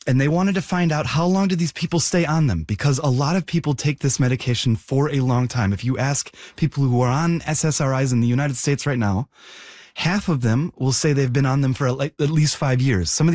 And they wanted to find out how long did these people stay on them, because a lot of people take this medication for a long time. If you ask people who are on SSRIs in the United States right now, half of them will say they've been on them for at least 5 years. Some of